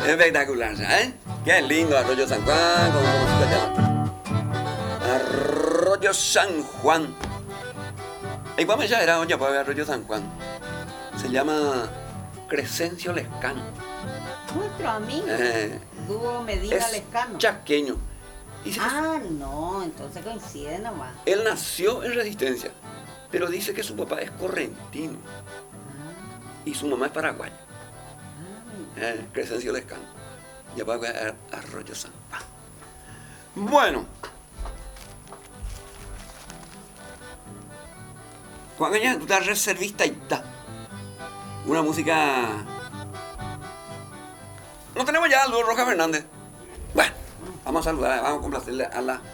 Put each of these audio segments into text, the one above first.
Espectacular, ¿sabes? Qué lindo Arroyo San Juan, ¿cómo se llama? Arroyo San Juan. ¿Y cómo ya era oye, pues, Arroyo San Juan? Se llama Crescencio Lescano. Nuestro amigo. Dúo Medina Es Lescano. chaqueño. Dice que No, entonces coincide nomás. él nació en Resistencia, pero dice que su papá es correntino y su mamá es paraguaya. Crescencio Lescano. Ya va a Arroyo San Juan. Bueno. Juan Cañas, tú estás reservista y está. Una música. No tenemos ya a Luis Rojas Fernández. Bueno, vamos a saludar, vamos a complacerle a la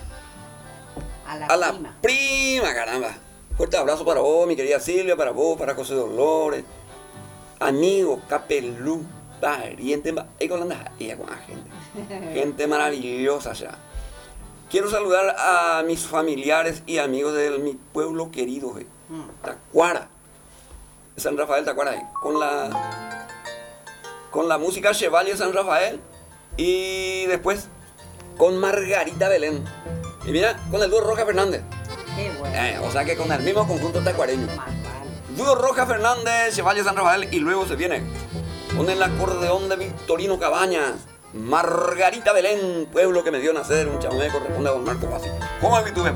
prima, caramba. Fuerte abrazo para vos, mi querida Silvia, para vos, para José Dolores, amigos, capelú, pariente, ahí con la gente maravillosa ya. Quiero saludar a mis familiares y amigos de mi pueblo querido, Tacuara, San Rafael Tacuara, con la música Chevalier San Rafael y después con Margarita Belén. Y mira, con el dúo Rojas Fernández. Qué bueno. O sea que con el mismo conjunto tacuareño. Más vale. Dúo Rojas Fernández, Chevalier San Rafael y luego se viene con el acordeón de Victorino Cabañas. Margarita Belén, pueblo que me dio nacer, un chamamé corresponde a don Marco Pasi. ¿Cómo es que tú ves?